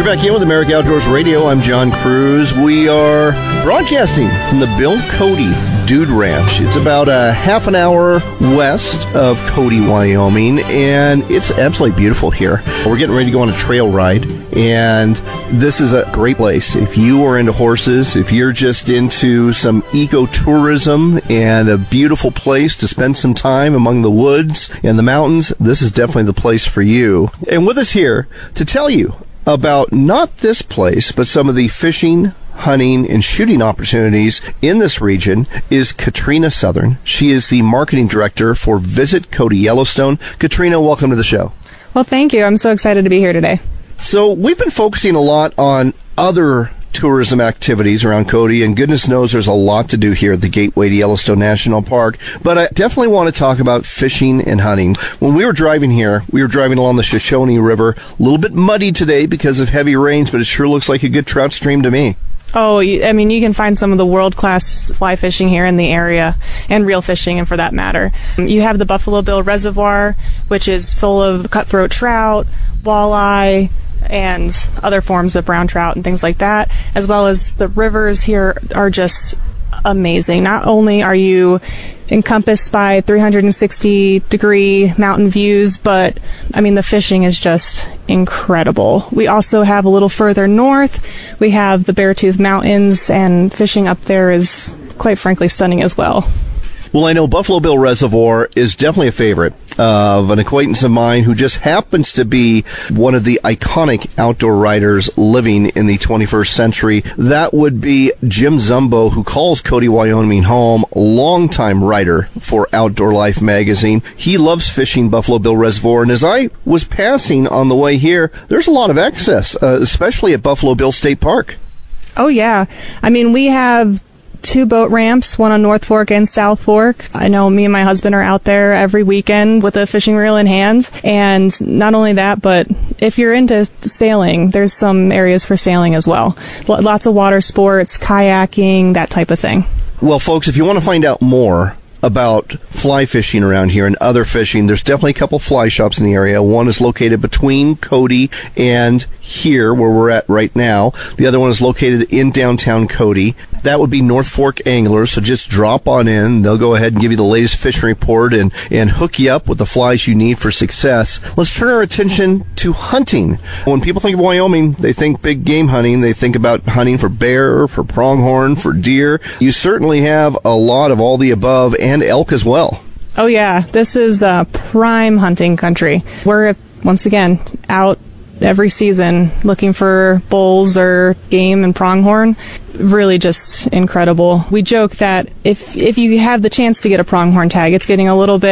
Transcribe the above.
You're back in with America Outdoors Radio. I'm John Cruz. We are broadcasting from the Bill Cody Dude Ranch. It's about a half an hour west of Cody, Wyoming, and it's absolutely beautiful here. We're getting ready to go on a trail ride, and this is a great place. If you are into horses, if you're just into some ecotourism and a beautiful place to spend some time among the woods and the mountains, this is definitely the place for you. And with us here to tell you about not this place, but some of the fishing, hunting, and shooting opportunities in this region is Katrina Southern. She is the marketing director for Visit Cody Yellowstone. Katrina, welcome to the show. Well, thank you. I'm so excited to be here today. So we've been focusing a lot on other tourism activities around Cody, and goodness knows there's a lot to do here at the Gateway to Yellowstone National Park, but I definitely want to talk about fishing and hunting. When we were driving here, we were driving along the Shoshone River, a little bit muddy today because of heavy rains, but it sure looks like a good trout stream to me. Oh, I mean, you can find some of the world-class fly fishing here in the area, and reel fishing, and for that matter. You have the Buffalo Bill Reservoir, which is full of cutthroat trout, walleye, and other forms of brown trout and things like that, as well as the rivers here are just amazing. Not only are you encompassed by 360-degree mountain views, but I mean, the fishing is just incredible. We also have a little further north, we have the Beartooth Mountains, and fishing up there is quite frankly stunning as well. Well, I know Buffalo Bill Reservoir is definitely a favorite of an acquaintance of mine who just happens to be one of the iconic outdoor writers living in the 21st century. That would be Jim Zumbo, who calls Cody, Wyoming home, longtime writer for Outdoor Life magazine. He loves fishing Buffalo Bill Reservoir, and as I was passing on the way here, there's a lot of access, especially at Buffalo Bill State Park. Oh, yeah. I mean, we have 2 boat ramps, one on North Fork and South Fork. I know me and my husband are out there every weekend with a fishing reel in hand. And not only that, but if you're into sailing, there's some areas for sailing as well. Lots of water sports, kayaking, that type of thing. Well, folks, if you want to find out more about fly fishing around here and other fishing, there's definitely a couple fly shops in the area. One is located between Cody and here where we're at right now. The other one is located in downtown Cody. That would be North Fork Anglers, so just drop on in. They'll go ahead and give you the latest fishing report and hook you up with the flies you need for success. Let's turn our attention to hunting. When people think of Wyoming, they think big game hunting. They think about hunting for bear, for pronghorn, for deer. You certainly have a lot of all the above and elk as well. Oh, yeah. This is prime hunting country. We're, once again, out every season looking for bulls or game and pronghorn. Really just incredible. We joke that if you have the chance to get a pronghorn tag, it's getting a little bit